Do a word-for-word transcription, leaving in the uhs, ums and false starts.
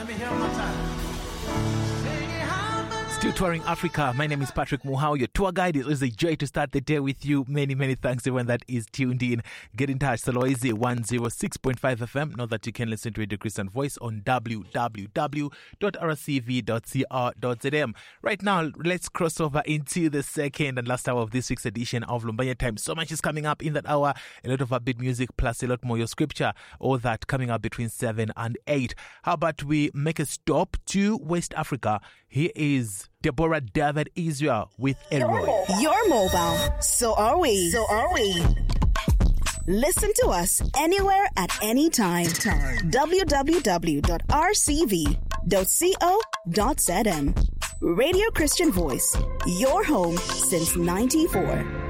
Let me hear one more time. Still touring Africa. My name is Patrick Muhao, your tour guide. It is a joy to start the day with you. Many, many thanks to everyone that is tuned in. Get in touch. Solwezi one oh six point five F M. Know that you can listen to Radio Christian Voice on w w w dot r c v dot c r dot z m. Right now, let's cross over into the second and last hour of this week's edition of Lumbanya Time. So much is coming up in that hour. A lot of upbeat music plus a lot more your scripture. All that coming up between seven and eight. How about we make a stop to West Africa? Here is Deborah David Israel with Elroy. You're mobile. So are we. So are we. Listen to us anywhere at any time. w w w dot r c v dot co dot z m. Radio Christian Voice. Your home since ninety-four.